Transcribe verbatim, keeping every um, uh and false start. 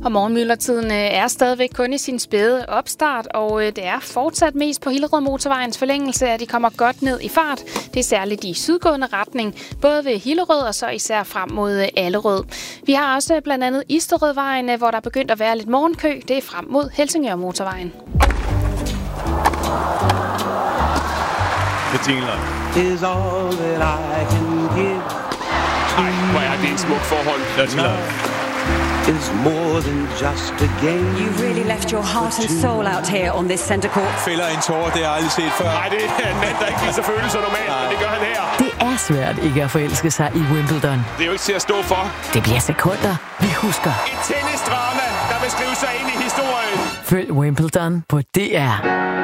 Og morgenmyldretiden er stadigvæk kun i sin spæde opstart, og det er fortsat mest på Hillerød Motorvejens forlængelse, at de kommer godt ned i fart. Det er særligt i sydgående retning, både ved Hillerød og så især frem mod Allerød. Vi har også blandt andet Isterødvejen, hvor der er begyndt at være lidt morgenkø. Det er frem mod Helsingør Motorvejen. Is all that I can give. Ej, hvor er det en smuk forhold. Is more than just a game. You really left your heart and soul out here on this center court. Fælder en tårer, det har jeg aldrig set før. Nej, det er en mand, der ikke viser følelser normalt, men det gør han her. Det er svært ikke at forelske sig i Wimbledon. Det er jo ikke til at stå for. Det bliver sekunder, vi husker. Et tennisdrama, der vil skrive sig ind i historien. Følg Wimbledon på D R.